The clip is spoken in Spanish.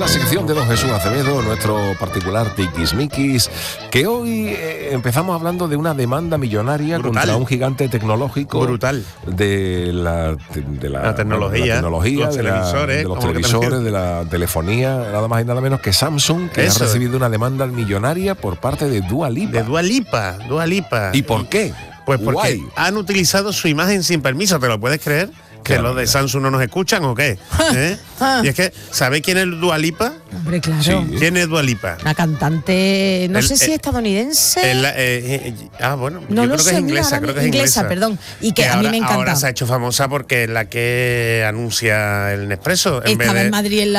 la sección de don Jesús Acevedo, nuestro particular tiquismiquis, que hoy empezamos hablando de una demanda millonaria contra un gigante tecnológico de la tecnología, de los televisores, de la telefonía, nada más y nada menos que Samsung, que ha recibido una demanda millonaria por parte de Dua Lipa. De Dua Lipa. ¿Y por qué? Pues porque han utilizado su imagen sin permiso, ¿te lo puedes creer? ¿Que los de Samsung no nos escuchan o qué? Y es que, ¿sabéis quién es Dua Lipa? Hombre, claro. Sí. ¿Quién es Dua Lipa? Una cantante, no sé si estadounidense. Bueno, no yo lo creo sé, que es inglesa, creo que es inglesa. Perdón. Y que a mí me encanta. Ahora se ha hecho famosa porque es la que anuncia el Nespresso. Estaba en Madrid en la